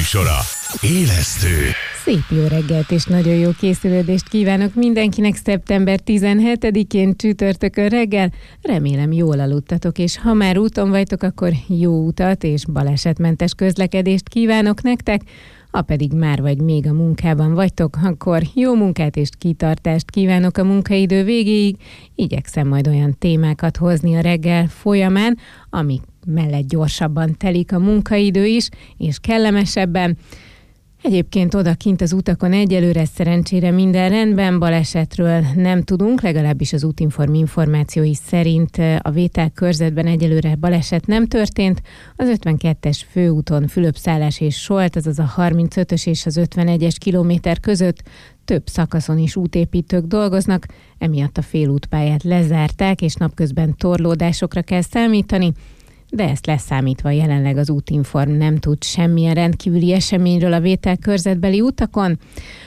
műsora. Élesztő. Szép jó reggelt és nagyon jó készülődést kívánok mindenkinek szeptember 17-én csütörtökön reggel. Remélem jól aludtatok, és ha már úton vagytok, akkor jó utat és balesetmentes közlekedést kívánok nektek. Ha pedig már vagy még a munkában vagytok, akkor jó munkát és kitartást kívánok a munkaidő végéig. Igyekszem majd olyan témákat hozni a reggel folyamán, amik mellett gyorsabban telik a munkaidő is, és kellemesebben. Egyébként odakint az utakon egyelőre szerencsére minden rendben, balesetről nem tudunk, legalábbis az Útinform információi szerint a Vétel körzetben egyelőre baleset nem történt. Az 52-es főúton Fülöp-Szálás és Solt, azaz a 35-ös és az 51-es kilométer között több szakaszon is útépítők dolgoznak, emiatt a félútpályát lezárták, és napközben torlódásokra kell számítani. De ezt leszámítva jelenleg az Útinform nem tud semmilyen rendkívüli eseményről a Vétel körzetbeli utakon.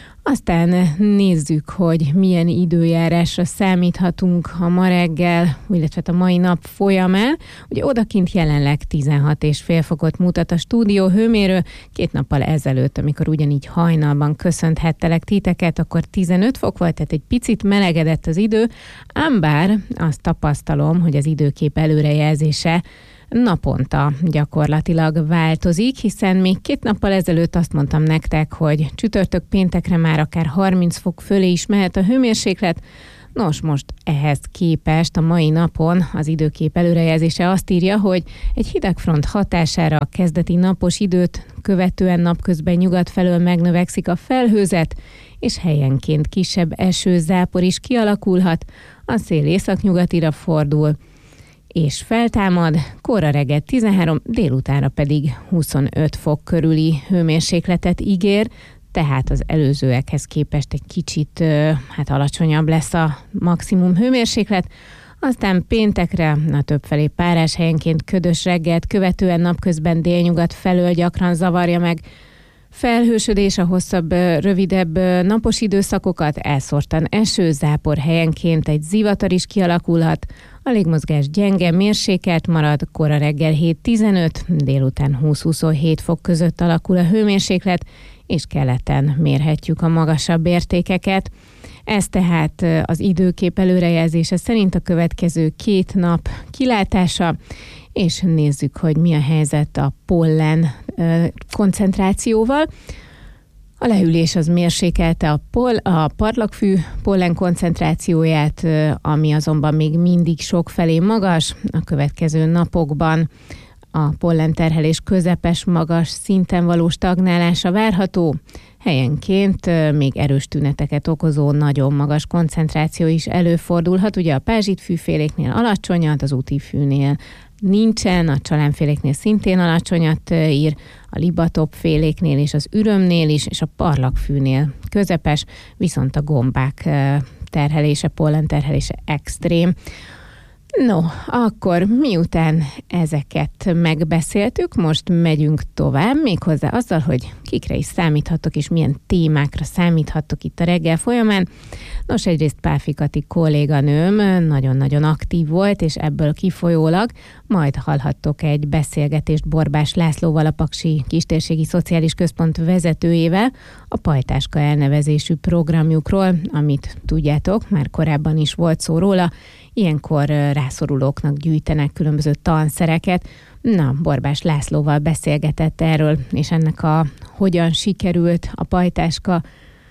Aztán nézzük, hogy milyen időjárásra számíthatunk a ma reggel, illetve a mai nap folyamán. Ugye odakint jelenleg 16,5 fokot mutat a stúdió hőmérő. 2 nappal ezelőtt, amikor ugyanígy hajnalban köszönthettelek titeket, akkor 15 fok volt, tehát egy picit melegedett az idő, ám bár azt tapasztalom, hogy az időkép előrejelzése naponta gyakorlatilag változik, hiszen még 2 nappal ezelőtt azt mondtam nektek, hogy csütörtök péntekre már akár 30 fok fölé is mehet a hőmérséklet. Nos, most ehhez képest a mai napon az időkép előrejelzése azt írja, hogy egy hidegfront hatására a kezdeti napos időt követően napközben nyugat felől megnövekszik a felhőzet, és helyenként kisebb esőzápor is kialakulhat, a szél északnyugatira fordul, és feltámad, korra reggel 13, délutánra pedig 25 fok körüli hőmérsékletet ígér, tehát az előzőekhez képest egy kicsit alacsonyabb lesz a maximum hőmérséklet. Aztán péntekre a többfelé párás, helyenként ködös reggelt követően napközben délnyugat felől gyakran zavarja meg felhősödés, a hosszabb, rövidebb napos időszakokat, elszórtan eső, zápor, helyenként egy zivatar is kialakulhat. A légmozgás gyenge, mérsékelt marad, korra reggel 7-15, délután 20-27 fok között alakul a hőmérséklet, és keleten mérhetjük a magasabb értékeket. Ez tehát az időkép előrejelzése szerint a következő 2 nap kilátása, és nézzük, hogy mi a helyzet a pollen koncentrációval. A lehűlés az mérsékelte a parlagfű pollen koncentrációját, ami azonban még mindig sokfelé magas. A következő napokban a pollenterhelés közepes magas szinten való stagnálása várható. Helyenként még erős tüneteket okozó nagyon magas koncentráció is előfordulhat. Ugye a pázsitfűféléknél alacsonyat, az útifűnél nincsen, a csalánféléknél szintén alacsonyat ír, a libatopféléknél és az ürömnél is, és a parlagfűnél közepes, viszont a gombák terhelése, pollenterhelése extrém. No, akkor miután ezeket megbeszéltük, most megyünk tovább, méghozzá azzal, hogy kikre is számíthatok, és milyen témákra számíthatok itt a reggel folyamán. Nos, egyrészt Pálfi Kati kolléganőm nagyon-nagyon aktív volt, és ebből kifolyólag majd hallhattok egy beszélgetést Borbás Lászlóval, a Paksi Kistérségi Szociális Központ vezetőjével, a Pajtáska elnevezésű programjukról, amit tudjátok, már korábban is volt szó róla. Ilyenkor rászorulóknak gyűjtenek különböző tanszereket. Na, Borbás Lászlóval beszélgetett erről, és ennek a hogyan sikerült a Pajtáska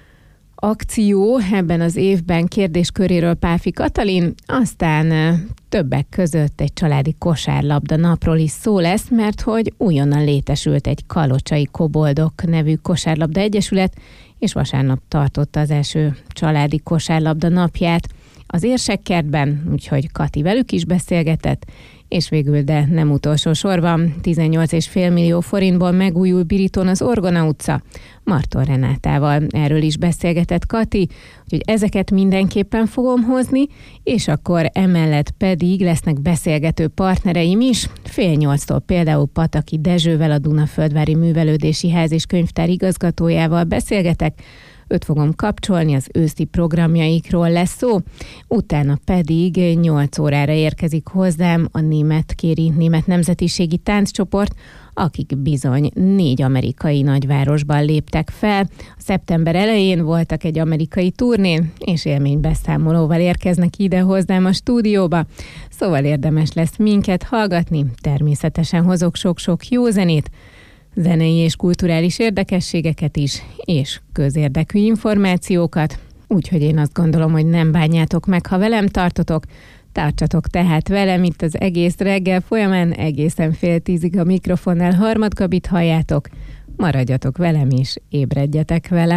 akció ebben az évben kérdésköréről Pálfi Katalin, aztán többek között egy családi kosárlabda napról is szó lesz, mert hogy újonnan létesült egy Kalocsai Koboldok nevű kosárlabda egyesület, és vasárnap tartotta az első családi kosárlabda napját az Érsekkertben, úgyhogy Kati velük is beszélgetett, és végül, de nem utolsó sorban, 18,5 millió forintból megújul Biriton az Orgona utca. Marton Renátával erről is beszélgetett Kati, úgyhogy ezeket mindenképpen fogom hozni, és akkor emellett pedig lesznek beszélgető partnereim is. 7:30-tól például Pataki Dezsővel, a Dunaföldvári Művelődési Ház és Könyvtár igazgatójával beszélgetek, őt fogom kapcsolni, az őszi programjaikról lesz szó, utána pedig 8 órára érkezik hozzám a német nemzetiségi tánccsoport, akik bizony 4 amerikai nagyvárosban léptek fel. A szeptember elején voltak egy amerikai turnén, és élménybeszámolóval érkeznek ide hozzám a stúdióba. Szóval érdemes lesz minket hallgatni, természetesen hozok sok-sok jó zenét, zenei és kulturális érdekességeket is, és közérdekű információkat. Úgyhogy én azt gondolom, hogy nem bánjátok meg, ha velem tartotok. Tartsatok tehát velem itt az egész reggel folyamán, egészen 9:30 a mikrofonnál Harmadgabit halljátok. Maradjatok velem is, ébredjetek velem.